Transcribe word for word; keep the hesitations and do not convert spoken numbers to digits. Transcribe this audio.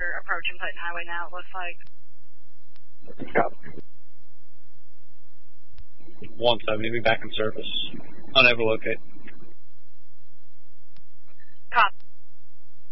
We're approaching Clayton Highway now, it looks like. Copy. one seventy, be back in service. Unable to locate. Copy.